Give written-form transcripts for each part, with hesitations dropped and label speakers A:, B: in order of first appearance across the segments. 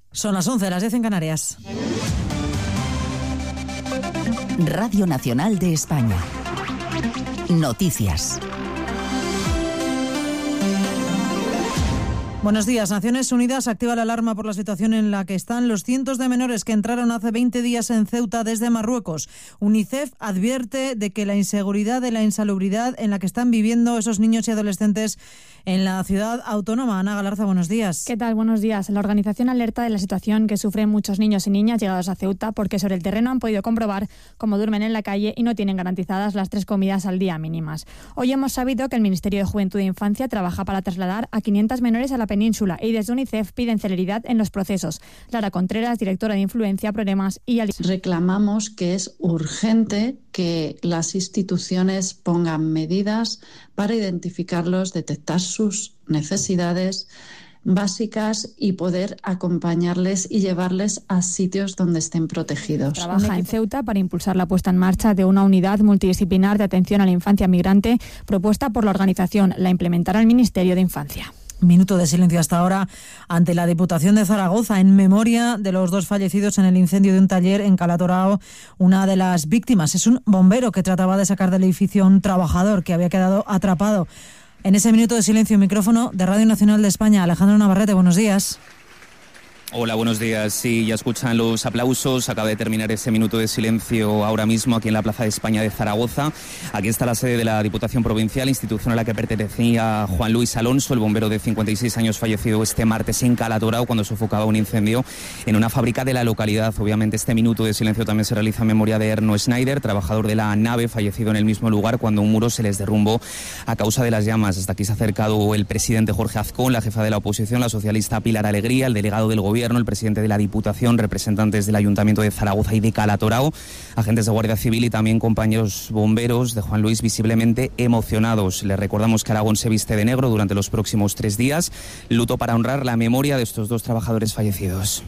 A: Son las 11, las 10 en Canarias.
B: Radio Nacional de España. Noticias.
A: Buenos días. Naciones Unidas activa la alarma por la situación en la que están los cientos de menores que entraron hace 20 días en Ceuta desde Marruecos. UNICEF advierte de que la inseguridad y la insalubridad en la que están viviendo esos niños y adolescentes en la ciudad autónoma. Ana Galarza, buenos días.
C: ¿Qué tal? Buenos días. La organización alerta de la situación que sufren muchos niños y niñas llegados a Ceuta porque sobre el terreno han podido comprobar cómo duermen en la calle y no tienen garantizadas las 3 comidas al día mínimas. Hoy hemos sabido que el Ministerio de Juventud e Infancia trabaja para trasladar a 500 menores a la península y desde UNICEF piden celeridad en los procesos. Lara Contreras, directora de Influencia, Problemas y
D: Reclamamos que es urgente que las instituciones pongan medidas para identificarlos, detectar sus necesidades básicas y poder acompañarles y llevarles a sitios donde estén protegidos.
C: Trabaja en Ceuta para impulsar la puesta en marcha de una unidad multidisciplinar de atención a la infancia migrante propuesta por la organización. La implementará el Ministerio de Infancia.
A: Minuto de silencio hasta ahora ante la Diputación de Zaragoza en memoria de los 2 fallecidos en el incendio de un taller en Calatorao. Una de las víctimas es un bombero que trataba de sacar del edificio a un trabajador que había quedado atrapado. En ese minuto de silencio, micrófono de Radio Nacional de España. Alejandro Navarrete, buenos días.
E: Hola, buenos días. Sí, ya escuchan los aplausos. Acaba de terminar ese minuto de silencio ahora mismo aquí en la Plaza de España de Zaragoza. Aquí está la sede de la Diputación Provincial, institución a la que pertenecía Juan Luis Alonso, el bombero de 56 años fallecido este martes en Calatorao cuando sofocaba un incendio en una fábrica de la localidad. Obviamente este minuto de silencio también se realiza en memoria de Erno Schneider, trabajador de la nave, fallecido en el mismo lugar cuando un muro se les derrumbó a causa de las llamas. Hasta aquí se ha acercado el presidente Jorge Azcón, la jefa de la oposición, la socialista Pilar Alegría, el delegado del Gobierno, el presidente de la Diputación, representantes del Ayuntamiento de Zaragoza y de Calatorao, agentes de Guardia Civil y también compañeros bomberos de Juan Luis visiblemente emocionados. Les recordamos que Aragón se viste de negro durante los próximos 3 días, luto para honrar la memoria de estos 2 trabajadores fallecidos.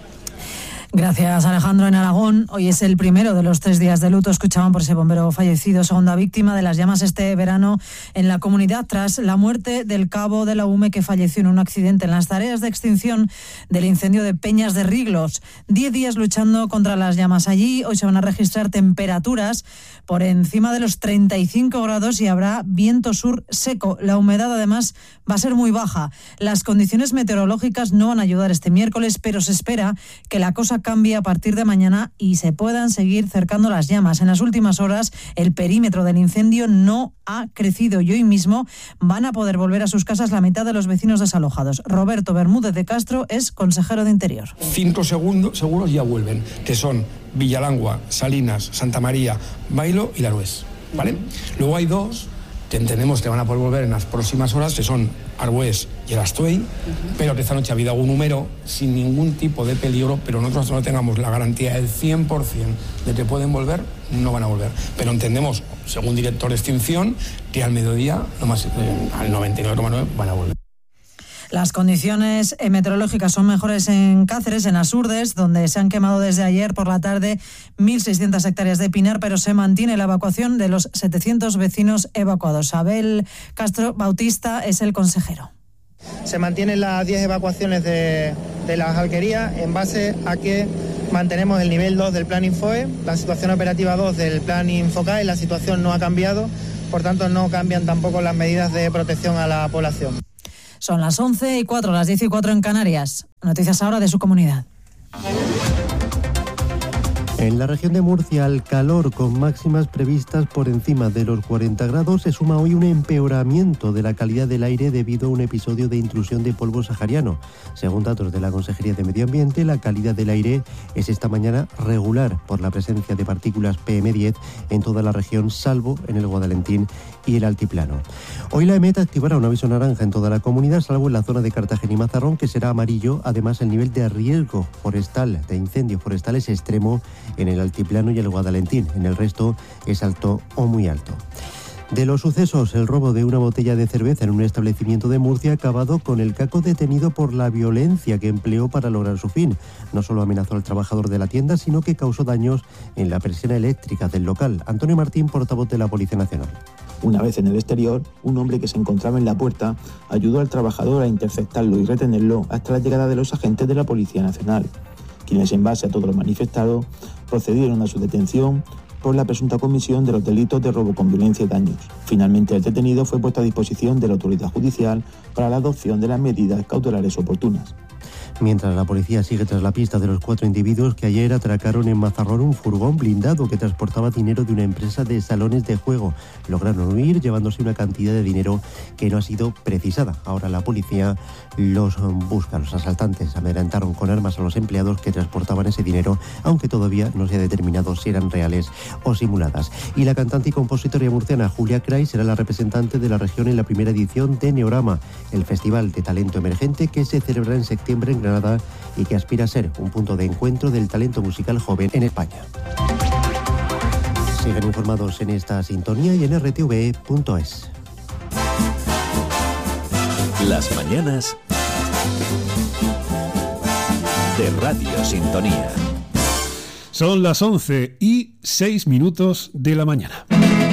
A: Gracias, Alejandro. En Aragón, hoy es el primero de los 3 días de luto. Escuchaban por ese bombero fallecido, segunda víctima de las llamas este verano en la comunidad tras la muerte del cabo de la UME que falleció en un accidente en las tareas de extinción del incendio de Peñas de Riglos. 10 días luchando contra las llamas allí. Hoy se van a registrar temperaturas por encima de los 35 grados y habrá viento sur seco. La humedad, además, va a ser muy baja. Las condiciones meteorológicas no van a ayudar este miércoles, pero se espera que la cosa cambie a partir de mañana y se puedan seguir cercando las llamas. En las últimas horas, el perímetro del incendio no ha crecido y hoy mismo van a poder volver a sus casas la mitad de los vecinos desalojados. Roberto Bermúdez de Castro es consejero de Interior.
F: 5 segundos seguros ya vuelven, que son Villalangua, Salinas, Santa María, Bailo y Larués, ¿vale? Luego hay 2 que entendemos que van a poder volver en las próximas horas, que son Arbués y el Astuey, pero que esta noche ha habido algún número sin ningún tipo de peligro, pero nosotros no tengamos la garantía del 100% de que pueden volver, no van a volver. Pero entendemos, según director de extinción, que al mediodía, al 99,9 van a volver.
A: Las condiciones meteorológicas son mejores en Cáceres, en Asurdes, donde se han quemado desde ayer por la tarde 1.600 hectáreas de pinar, pero se mantiene la evacuación de los 700 vecinos evacuados. Abel Castro Bautista es el consejero.
G: Se mantienen las 10 evacuaciones de las alquerías en base a que mantenemos el nivel 2 del plan Infoe, la situación operativa 2 del plan Infocae, la situación no ha cambiado, por tanto no cambian tampoco las medidas de protección a la población.
A: Son las 11:04, las 10:04 en Canarias. Noticias ahora de su comunidad.
H: En la región de Murcia, el calor con máximas previstas por encima de los 40 grados se suma hoy un empeoramiento de la calidad del aire debido a un episodio de intrusión de polvo sahariano. Según datos de la Consejería de Medio Ambiente, la calidad del aire es esta mañana regular por la presencia de partículas PM10 en toda la región, salvo en el Guadalentín y el Altiplano. Hoy la EMET activará un aviso naranja en toda la comunidad, salvo en la zona de Cartagena y Mazarrón, que será amarillo. Además, el nivel de riesgo forestal, de incendios forestales, es extremo en el Altiplano y el Guadalentín. En el resto es alto o muy alto. De los sucesos, el robo de una botella de cerveza en un establecimiento de Murcia ha acabado con el caco detenido por la violencia que empleó para lograr su fin. No solo amenazó al trabajador de la tienda, sino que causó daños en la persiana eléctrica del local. Antonio Martín, portavoz de la Policía Nacional.
I: Una vez en el exterior, un hombre que se encontraba en la puerta ayudó al trabajador a interceptarlo y retenerlo hasta la llegada de los agentes de la Policía Nacional, quienes, en base a todo lo manifestado, procedieron a su detención por la presunta comisión de los delitos de robo con violencia y daños. Finalmente, el detenido fue puesto a disposición de la autoridad judicial para la adopción de las medidas cautelares oportunas.
H: Mientras la policía sigue tras la pista de los 4 individuos que ayer atracaron en Mazarrón un furgón blindado que transportaba dinero de una empresa de salones de juego. Lograron huir llevándose una cantidad de dinero que no ha sido precisada. Ahora la policía los busca. Los asaltantes amedrentaron con armas a los empleados que transportaban ese dinero, aunque todavía no se ha determinado si eran reales o simuladas. Y la cantante y compositora murciana Julia Cray será la representante de la región en la primera edición de Neorama, el festival de talento emergente que se celebrará en septiembre en Granada y que aspira a ser un punto de encuentro del talento musical joven en España. Sigan informados en esta sintonía y en rtve.es.
J: Las mañanas de Radio Sintonía.
K: Son las 11:06 de la mañana.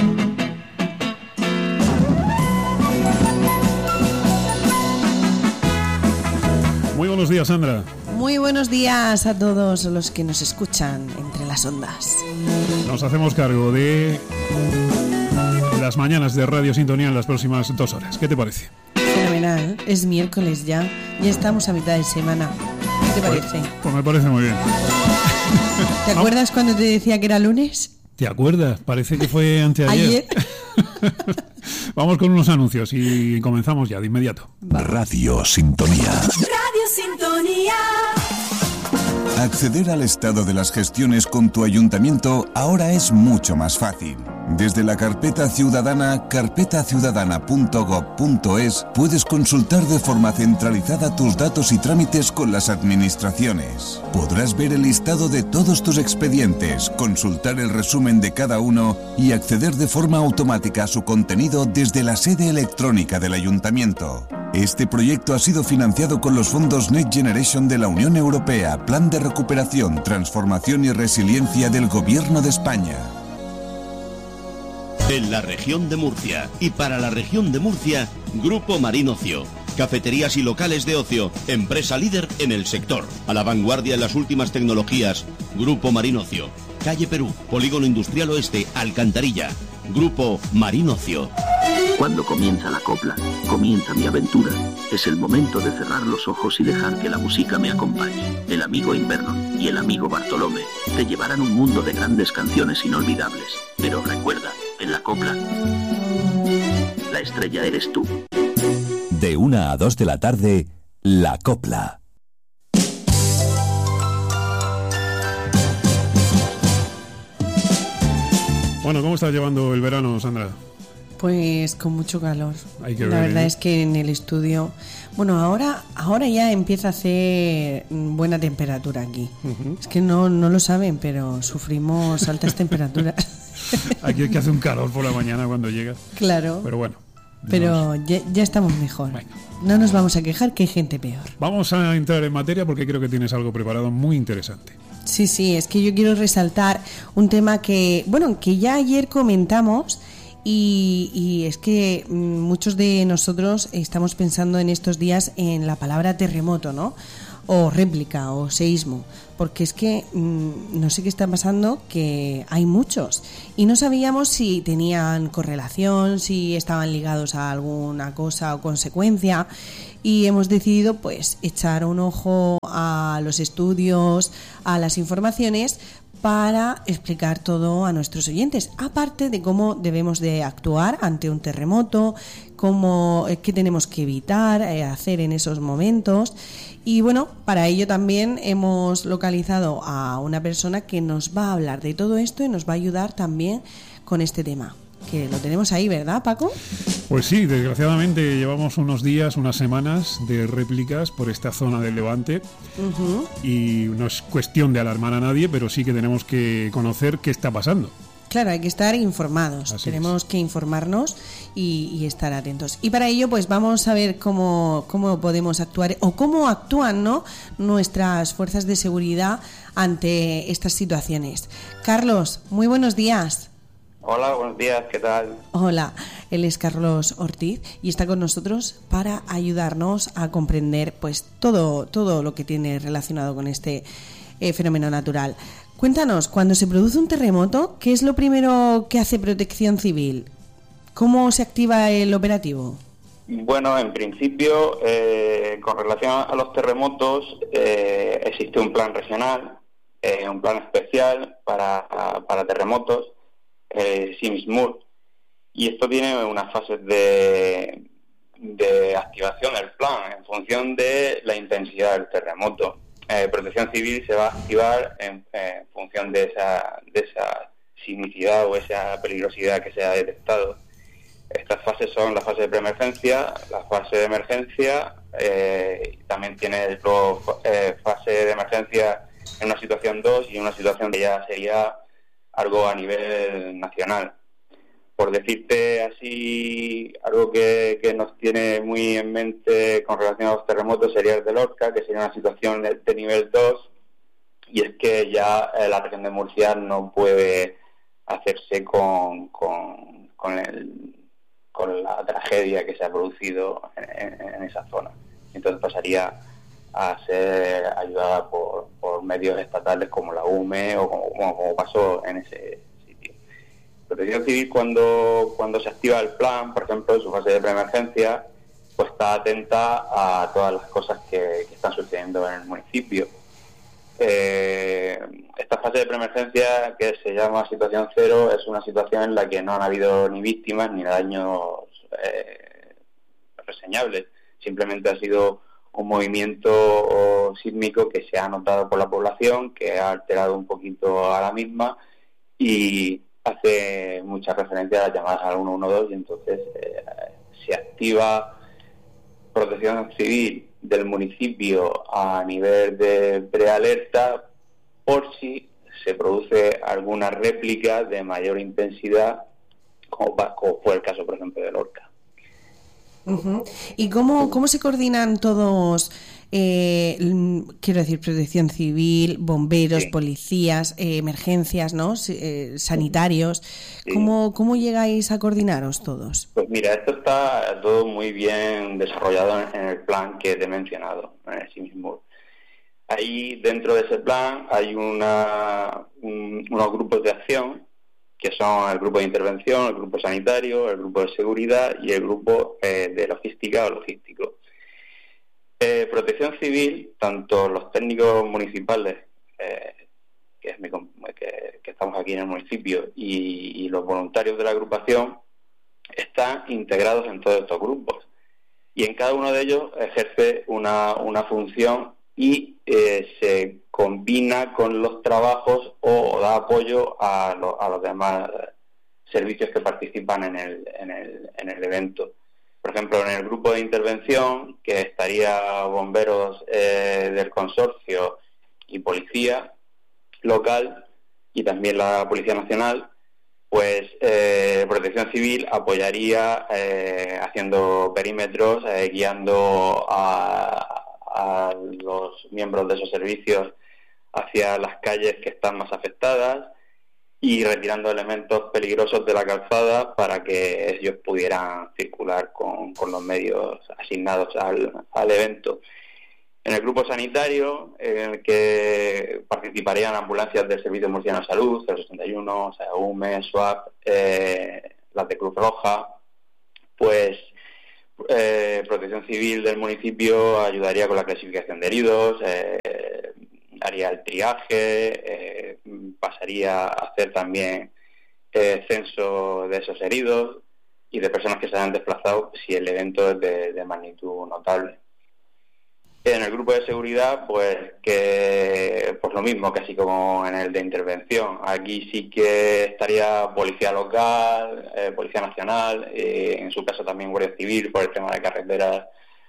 K: Muy buenos días, Sandra.
L: Muy buenos días a todos los que nos escuchan entre las ondas.
K: Nos hacemos cargo de las mañanas de Radio Sintonía en las próximas 2 horas. ¿Qué te parece?
L: Fenomenal. Es miércoles ya. Ya estamos a mitad de semana. ¿Qué te parece?
K: Pues me parece muy bien.
L: ¿Te acuerdas cuando te decía que era lunes?
K: ¿Te acuerdas? Parece que fue anteayer. Vamos con unos anuncios y comenzamos ya de inmediato.
J: Radio Sintonía.
M: Radio Sintonía.
N: Acceder al estado de las gestiones con tu ayuntamiento ahora es mucho más fácil. Desde la carpeta ciudadana, carpetaciudadana.gov.es, puedes consultar de forma centralizada tus datos y trámites con las administraciones. Podrás ver el listado de todos tus expedientes, consultar el resumen de cada uno y acceder de forma automática a su contenido desde la sede electrónica del ayuntamiento. Este proyecto ha sido financiado con los fondos Next Generation de la Unión Europea, Plan de Recuperación, Transformación y Resiliencia del Gobierno de España.
O: En la región de Murcia y para la región de Murcia, Grupo Marín Ocio. Cafeterías y locales de ocio, empresa líder en el sector. A la vanguardia en las últimas tecnologías, Grupo Marín Ocio. Calle Perú, Polígono Industrial Oeste, Alcantarilla. Grupo Marín Ocio.
P: Cuando comienza la copla, comienza mi aventura. Es el momento de cerrar los ojos y dejar que la música me acompañe. El amigo Inverno y el amigo Bartolomé te llevarán un mundo de grandes canciones inolvidables. Pero recuerda, en la copla, la estrella eres tú.
J: De 1 a 2 de la tarde, La Copla.
K: Bueno, ¿cómo estás llevando el verano, Sandra?
L: Pues con mucho calor.
K: Hay que
L: la
K: ver,
L: verdad es que en el estudio... Bueno, ahora ya empieza a hacer buena temperatura aquí. Es que no lo saben, pero sufrimos altas temperaturas.
K: Aquí es que hace un calor por la mañana cuando llegas.
L: Claro.
K: Pero bueno.
L: Pero ya estamos mejor. Venga. No nos vamos a quejar, que hay gente peor.
K: Vamos a entrar en materia porque creo que tienes algo preparado muy interesante.
L: Sí, es que yo quiero resaltar un tema que ya ayer comentamos. Y es que muchos de nosotros estamos pensando en estos días en la palabra terremoto, ¿no? O réplica o seísmo, porque es que no sé qué está pasando, que hay muchos y no sabíamos si tenían correlación, si estaban ligados a alguna cosa o consecuencia, y hemos decidido pues echar un ojo a los estudios, a las informaciones, para explicar todo a nuestros oyentes, aparte de cómo debemos de actuar ante un terremoto, qué tenemos que evitar hacer en esos momentos. Y bueno, para ello también hemos localizado a una persona que nos va a hablar de todo esto y nos va a ayudar también con este tema, que lo tenemos ahí, ¿verdad, Paco?
K: Pues sí, desgraciadamente llevamos unas semanas de réplicas por esta zona del Levante. Y no es cuestión de alarmar a nadie, pero sí que tenemos que conocer qué está pasando.
L: Claro, hay que estar informados, tenemos que informarnos y estar atentos. Y para ello pues vamos a ver cómo podemos actuar o cómo actúan, ¿no?, nuestras fuerzas de seguridad ante estas situaciones. Carlos, muy buenos días.
Q: Hola, buenos días, ¿qué tal?
L: Hola, él es Carlos Ortiz y está con nosotros para ayudarnos a comprender pues todo lo que tiene relacionado con este fenómeno natural. Cuéntanos, cuando se produce un terremoto, ¿qué es lo primero que hace Protección Civil? ¿Cómo se activa el operativo?
Q: Bueno, en principio, con relación a los terremotos, existe un plan regional, un plan especial para terremotos, SIMSMUR, y esto tiene unas fases de activación del plan en función de la intensidad del terremoto. Protección Civil se va a activar en función de esa sismicidad o esa peligrosidad que se ha detectado. Estas fases son la fase de preemergencia, la fase de emergencia, también tiene fase de emergencia en una situación 2 y en una situación que ya sería algo a nivel nacional. Por decirte así, algo que nos tiene muy en mente con relación a los terremotos sería el de Lorca, que sería una situación de nivel 2, y es que ya la región de Murcia no puede hacerse con la tragedia que se ha producido en esa zona. Entonces pasaría a ser ayudada por medios estatales como la UME o como pasó en ese sitio. Protección Civil, cuando se activa el plan, por ejemplo, en su fase de preemergencia, pues está atenta a todas las cosas que están sucediendo en el municipio. Esta fase de preemergencia, que se llama situación 0, es una situación en la que no han habido ni víctimas ni daños reseñables. Simplemente ha sido un movimiento sísmico que se ha notado por la población, que ha alterado un poquito a la misma y hace mucha referencia a las llamadas al 112, y entonces se activa Protección Civil del municipio a nivel de prealerta por si se produce alguna réplica de mayor intensidad, como fue el caso, por ejemplo, de Lorca.
L: Uh-huh. ¿Y cómo se coordinan todos, quiero decir, Protección Civil, bomberos, policías, emergencias, ¿no? Sanitarios? ¿Cómo llegáis a coordinaros todos?
Q: Pues mira, esto está todo muy bien desarrollado en el plan que te he mencionado, en el SIMSMUR. Ahí, dentro de ese plan, hay unos grupos de acción, que son el grupo de intervención, el grupo sanitario, el grupo de seguridad y el grupo de logística o logístico. Protección Civil, tanto los técnicos municipales, que estamos aquí en el municipio, y los voluntarios de la agrupación, están integrados en todos estos grupos. Y en cada uno de ellos ejerce una función y se combina con los trabajos o da apoyo a los demás servicios que participan en el evento. Por ejemplo, en el grupo de intervención, que estaría bomberos del consorcio y policía local y también la Policía Nacional, pues Protección Civil apoyaría haciendo perímetros, guiando a los miembros de esos servicios hacia las calles que están más afectadas y retirando elementos peligrosos de la calzada para que ellos pudieran circular con los medios asignados al evento. En el grupo sanitario, en el que participarían ambulancias del Servicio Murciano de Salud, 061, SAUME, SWAP, las de Cruz Roja, pues Protección Civil del municipio ayudaría con la clasificación de heridos, haría el triaje, pasaría a hacer también censo de esos heridos y de personas que se hayan desplazado si el evento es de magnitud notable. En el grupo de seguridad, pues lo mismo, casi como en el de intervención. Aquí sí que estaría policía local, policía nacional, en su caso también Guardia Civil por el tema de carreteras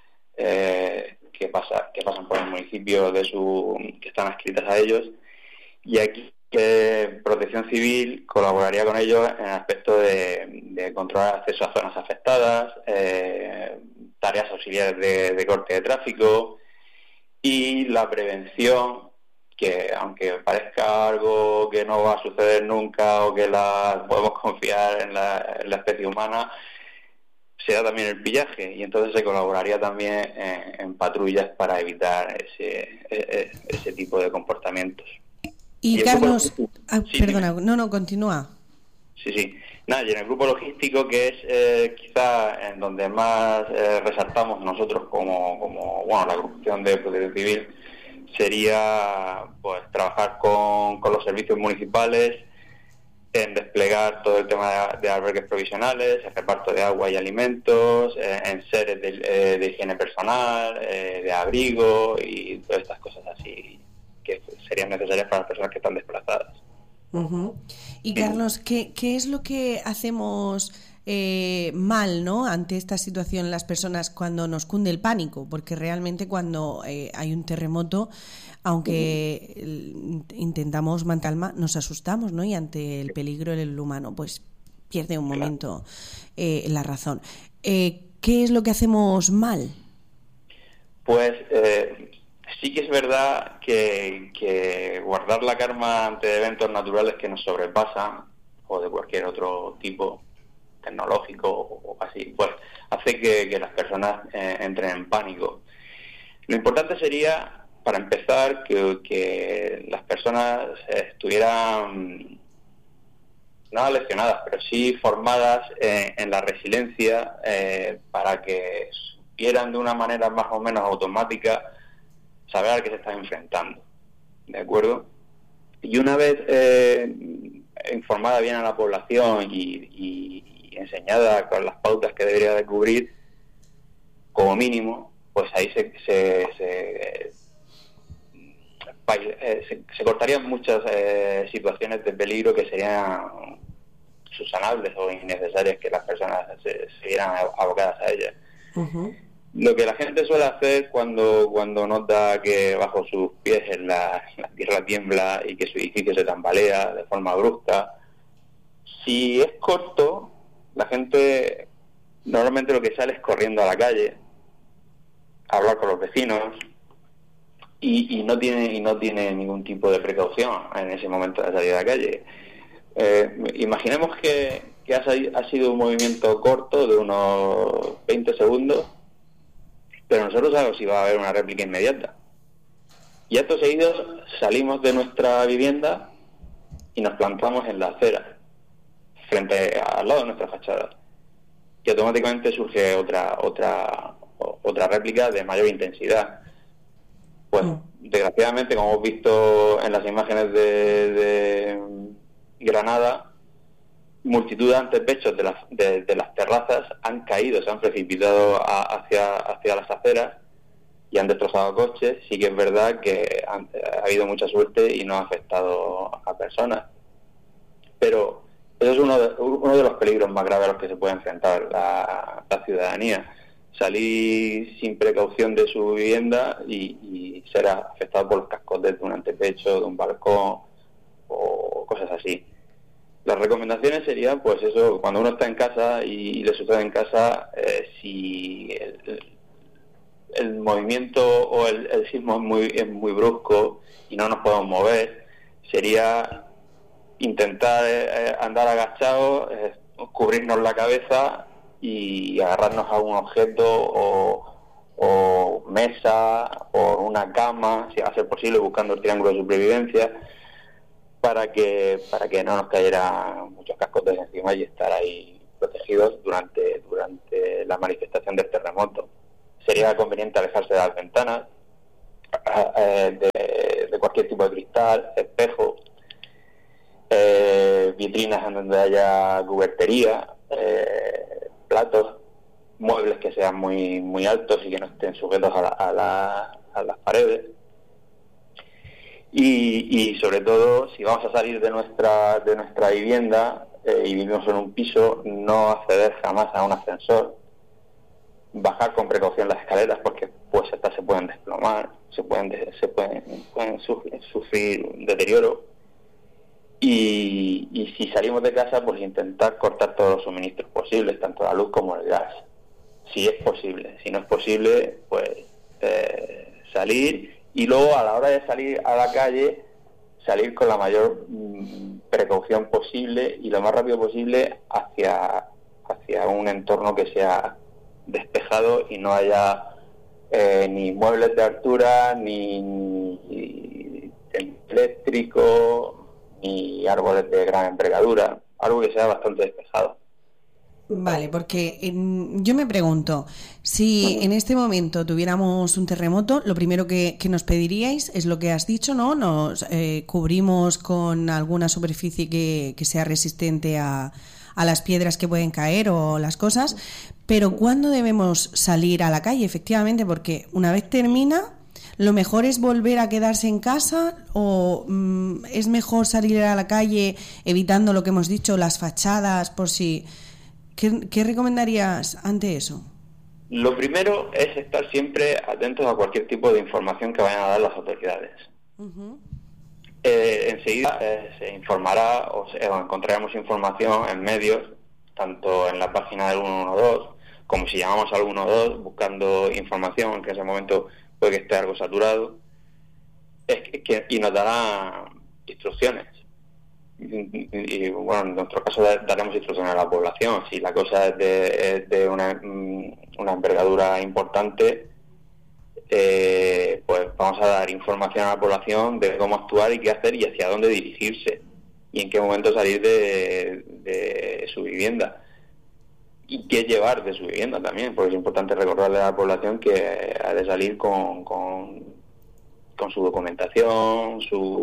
Q: que pasan por el municipio que están adscritas a ellos. Y aquí Protección Civil colaboraría con ellos en el aspecto de controlar acceso a zonas afectadas, tareas auxiliares de corte de tráfico y la prevención, que aunque parezca algo que no va a suceder nunca o que podemos confiar en la especie humana, se da también el pillaje, y entonces se colaboraría también en patrullas para evitar ese tipo de comportamientos.
L: Y Carlos, perdona, no, continúa.
Q: Sí. Nada, y en el grupo logístico, que es quizá en donde más resaltamos nosotros como la agrupación de protección civil, sería pues trabajar con los servicios municipales en desplegar todo el tema de albergues provisionales, el reparto de agua y alimentos, en seres de higiene personal, de abrigo y todas estas cosas así que serían necesarias para las personas que están desplazadas.
L: Uh-huh. Y Carlos, ¿qué es lo que hacemos mal, ¿no?, ante esta situación las personas cuando nos cunde el pánico? Porque realmente cuando hay un terremoto, aunque intentamos mantener, nos asustamos, ¿no? Y ante el peligro el humano pues pierde un momento la razón. ¿Qué es lo que hacemos mal?
Q: Pues sí que es verdad que guardar la calma ante eventos naturales que nos sobrepasan, o de cualquier otro tipo tecnológico o así, pues hace que las personas entren en pánico. Lo importante sería, para empezar, que las personas estuvieran no aleccionadas, pero sí formadas en la resiliencia, para que supieran de una manera más o menos automática saber a qué se están enfrentando, ¿de acuerdo? Y una vez informada bien a la población y enseñada con las pautas que debería de cubrir, como mínimo, pues ahí se cortarían muchas situaciones de peligro que serían subsanables o innecesarias que las personas se vieran abocadas a ellas. Uh-huh. Lo que la gente suele hacer cuando nota que bajo sus pies la tierra tiembla y que su edificio se tambalea de forma brusca, si es corto, la gente normalmente lo que sale es corriendo a la calle a hablar con los vecinos, y no tiene ningún tipo de precaución en ese momento de salir a la calle. Imaginemos que ha sido un movimiento corto de unos 20 segundos, pero nosotros sabemos si va a haber una réplica inmediata. Y acto seguido salimos de nuestra vivienda y nos plantamos en la acera, al lado de nuestra fachada, y automáticamente surge otra réplica de mayor intensidad. Pues desgraciadamente, como hemos visto en las imágenes de Granada, multitud de antepechos de las terrazas han caído, se han precipitado hacia las aceras y han destrozado coches. Sí que es verdad que ha habido mucha suerte y no ha afectado a personas, pero eso es uno de los peligros más graves a los que se puede enfrentar la ciudadanía: salir sin precaución de su vivienda y ser afectado por los cascotes de un antepecho, de un balcón o cosas así. Las recomendaciones serían, pues eso, cuando uno está en casa y le sucede en casa, si el movimiento o el sismo es muy brusco y no nos podemos mover, sería intentar andar agachados, cubrirnos la cabeza y agarrarnos a un objeto o mesa o una cama, si va a ser posible, buscando el triángulo de supervivencia, para que no nos cayeran muchos cascotes encima y estar ahí protegidos durante la manifestación del terremoto. Sería conveniente alejarse de las ventanas, de cualquier tipo de cristal, espejo, vitrinas en donde haya cubertería, platos, muebles que sean muy altos y que no estén sujetos a las paredes. Y sobre todo, si vamos a salir de nuestra vivienda y vivimos en un piso, no acceder jamás a un ascensor, bajar con precaución las escaleras, porque pues estas se pueden desplomar, pueden sufrir un deterioro. Y si salimos de casa, pues intentar cortar todos los suministros posibles, tanto la luz como el gas, si es posible. Si no es posible, pues salir Y luego, a la hora de salir a la calle, salir con la mayor precaución posible y lo más rápido posible hacia un entorno que sea despejado y no haya ni muebles de altura, ni eléctrico, ni árboles de gran envergadura, algo que sea bastante despejado.
L: Vale, porque yo me pregunto, si en este momento tuviéramos un terremoto, lo primero que nos pediríais es lo que has dicho, ¿no? Nos cubrimos con alguna superficie que sea resistente a las piedras que pueden caer o las cosas, pero ¿cuándo debemos salir a la calle? Efectivamente, porque una vez termina, ¿lo mejor es volver a quedarse en casa o es mejor salir a la calle evitando lo que hemos dicho, las fachadas, por si... ¿Qué recomendarías ante eso?
Q: Lo primero es estar siempre atentos a cualquier tipo de información que vayan a dar las autoridades. Enseguida se informará o encontraremos información en medios, tanto en la página del 112, como si llamamos al 112 buscando información, que en ese momento puede que esté algo saturado, y nos dará instrucciones. Y bueno, en nuestro caso daremos instrucciones a la población. Si la cosa es de una envergadura importante, pues vamos a dar información a la población de cómo actuar y qué hacer y hacia dónde dirigirse y en qué momento salir de su vivienda y qué llevar de su vivienda también, porque es importante recordarle a la población que ha de salir con su documentación,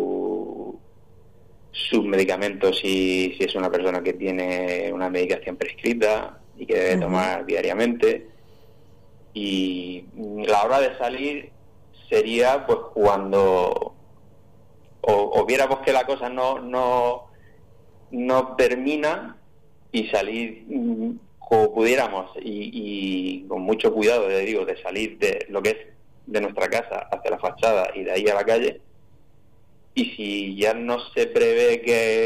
Q: sus medicamentos, si es una persona que tiene una medicación prescrita y que debe tomar diariamente. Y la hora de salir sería pues cuando o viéramos que la cosa no termina y salir como pudiéramos y con mucho cuidado, de salir de lo que es de nuestra casa hacia la fachada y de ahí a la calle. Y si ya no se prevé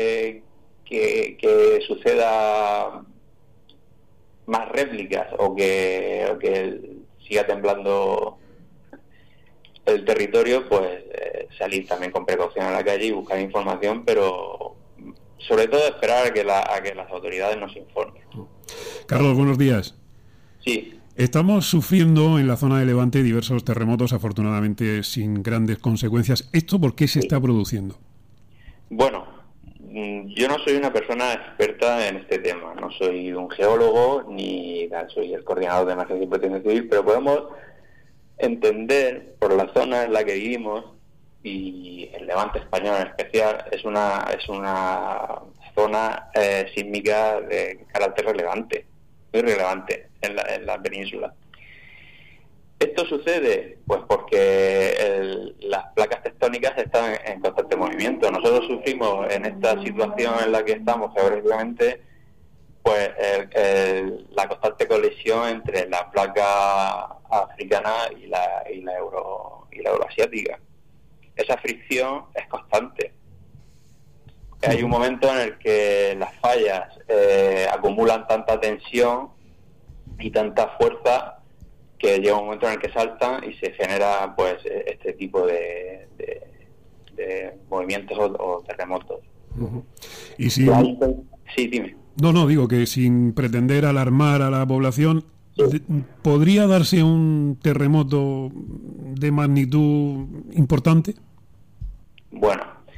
Q: que suceda más réplicas o que siga temblando el territorio, pues salir también con precaución a la calle y buscar información, pero sobre todo esperar a que las autoridades nos informen.
K: Carlos, buenos días.
Q: Sí.
K: Estamos sufriendo en la zona de Levante diversos terremotos, afortunadamente sin grandes consecuencias. ¿Esto por qué se está produciendo?
Q: Bueno, yo no soy una persona experta en este tema. No soy un geólogo ni soy el coordinador de emergencia y protección civil, pero podemos entender por la zona en la que vivimos, y el Levante español en especial es una zona sísmica de carácter relevante, muy relevante en la península. Esto sucede pues porque las placas tectónicas están en constante movimiento. Nosotros sufrimos en esta situación en la que estamos geográficamente pues la constante colisión entre la placa africana y la euroasiática. Esa fricción es constante. Hay un momento en el que las fallas acumulan tanta tensión y tanta fuerza que llega un momento en el que saltan y se genera pues este tipo de movimientos o terremotos.
K: Y si...
Q: Sí, dime.
K: No, digo que sin pretender alarmar a la población, ¿podría darse un terremoto de magnitud importante?
Q: Bueno,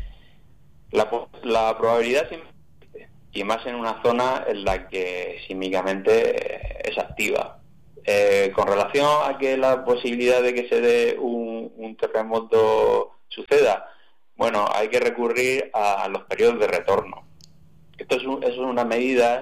Q: la probabilidad siempre existe, y más en una zona en la que sísmicamente es activa. Con relación a que la posibilidad de que se dé un terremoto suceda, bueno, hay que recurrir a los periodos de retorno. Esto es unas medidas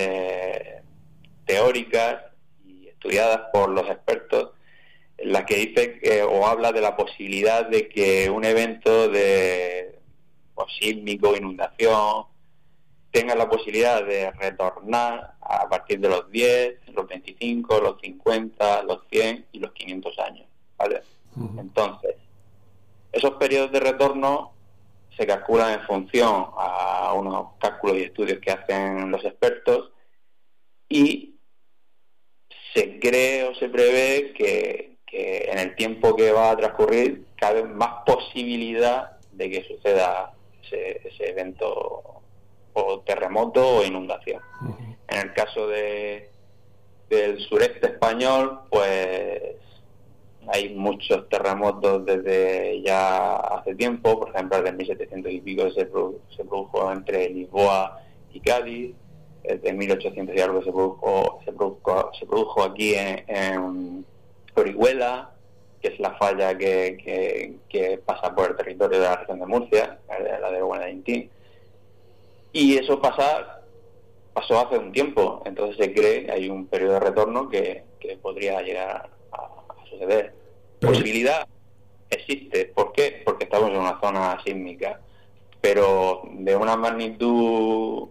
Q: teóricas y estudiadas por los expertos, en las que dice o habla de la posibilidad de que un evento de sísmico, inundación, tenga la posibilidad de retornar a partir de los 10, los 25, los 50, los 100 y los 500 años, ¿vale? Entonces, esos periodos de retorno se calculan en función a unos cálculos y estudios que hacen los expertos, y se cree o se prevé que en el tiempo que va a transcurrir cabe más posibilidad de que suceda ese evento o terremoto o inundación. En el caso del sureste español, pues hay muchos terremotos desde ya hace tiempo. Por ejemplo, el de 1700 y pico se produjo entre Lisboa y Cádiz. El de 1800 y algo se produjo aquí en Orihuela, que es la falla que pasa por el territorio de la región de Murcia, la de Guadalquivir. Y eso pasó hace un tiempo, entonces se cree que hay un periodo de retorno que podría llegar a suceder. Posibilidad existe. ¿Por qué? Porque estamos en una zona sísmica, pero de una magnitud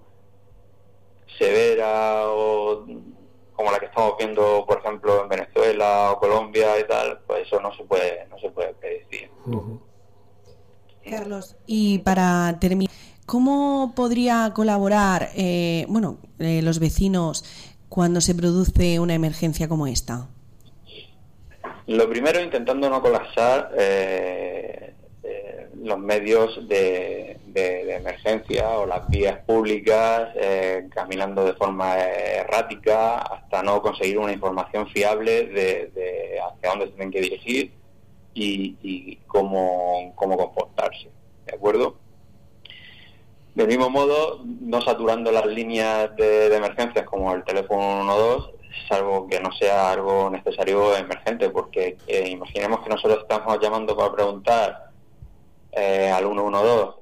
Q: severa o como la que estamos viendo, por ejemplo, en Venezuela o Colombia y tal, pues eso no se puede predecir.
L: Carlos, y para terminar, ¿cómo podría colaborar los vecinos cuando se produce una emergencia como esta?
Q: Lo primero, intentando no colapsar los medios de emergencia o las vías públicas, caminando de forma errática hasta no conseguir una información fiable de hacia dónde se tienen que dirigir y cómo comportarse, ¿de acuerdo? Del mismo modo, no saturando las líneas de emergencias como el teléfono 112, salvo que no sea algo necesario o emergente, porque imaginemos que nosotros estamos llamando para preguntar al 112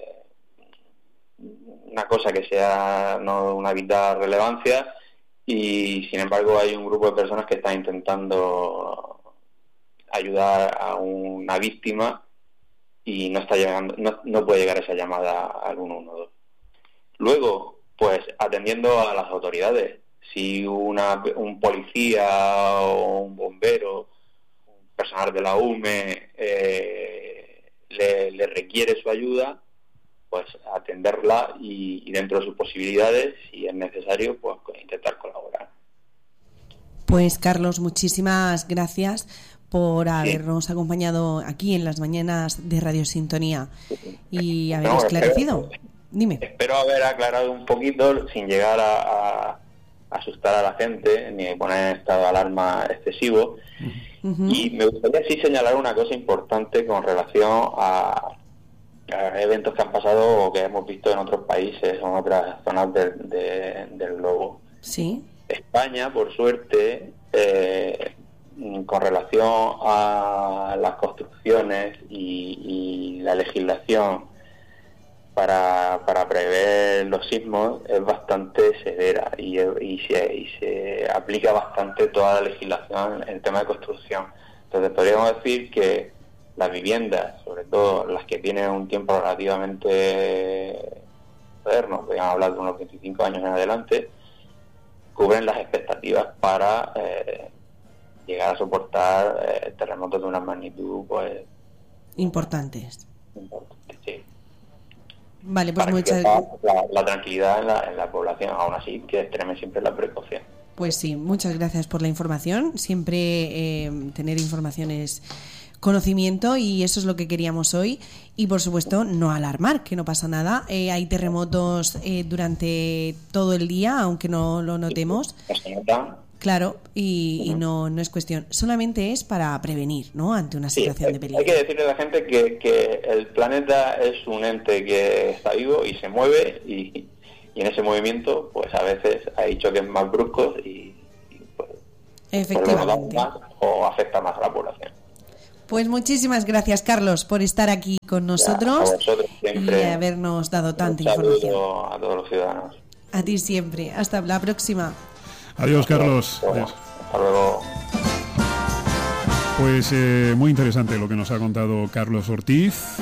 Q: una cosa que sea no una vital relevancia, y sin embargo hay un grupo de personas que está intentando ayudar a una víctima y no está llegando, no puede llegar esa llamada al 112. Luego, pues atendiendo a las autoridades, si un policía o un bombero, un personal de la UME le requiere su ayuda, pues atenderla y dentro de sus posibilidades, si es necesario, pues intentar colaborar.
L: Pues Carlos, muchísimas gracias por habernos acompañado aquí en las mañanas de Radio Sintonía y haber esclarecido. Dime.
Q: Espero haber aclarado un poquito sin llegar a asustar a la gente ni poner estado de alarma excesivo. Y me gustaría sí señalar una cosa importante con relación a eventos que han pasado o que hemos visto en otros países o en otras zonas del globo.
L: Sí.
Q: España, por suerte, con relación a las construcciones y la legislación para prever los sismos, es bastante severa y se aplica bastante toda la legislación en el tema de construcción. Entonces podríamos decir que las viviendas, sobre todo las que tienen un tiempo relativamente moderno, podríamos hablar de unos 25 años en adelante, cubren las expectativas para llegar a soportar terremotos de una magnitud pues
L: importantes.
Q: Sí.
L: Vale, pues
Q: muchas la tranquilidad en la población, aún así que extreme siempre la precaución.
L: Pues sí, muchas gracias por la información. Siempre tener información es conocimiento y eso es lo que queríamos hoy. Y por supuesto no alarmar, que no pasa nada. Hay terremotos durante todo el día, aunque no lo notemos. Claro, y no es cuestión, solamente es para prevenir, ¿no?, ante una situación de peligro.
Q: Hay que decirle a la gente que el planeta es un ente que está vivo y se mueve y en ese movimiento pues a veces hay choques más bruscos y pues,
L: efectivamente
Q: más, o afecta más a la población.
L: Pues muchísimas gracias, Carlos, por estar aquí con nosotros y habernos dado tanta información.
Q: A todos los ciudadanos.
L: A ti siempre. Hasta la próxima.
K: Adiós, Carlos. Adiós.
Q: Hasta luego.
K: Pues muy interesante lo que nos ha contado Carlos Ortiz.